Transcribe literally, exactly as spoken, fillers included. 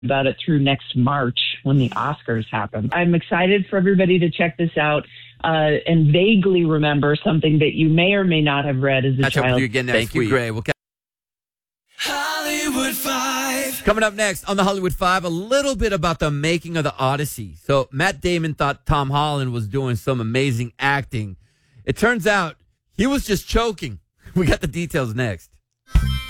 about it through next March when the Oscars happen. I'm excited for everybody to check this out uh, and vaguely remember something that you may or may not have read as a Catch child. up with you again next Thank week. you, Gray. We'll catch- Hollywood Five. Coming up next on the Hollywood Five, a little bit about the making of the Odyssey. So Matt Damon thought Tom Holland was doing some amazing acting. It turns out he was just choking. We got the details next.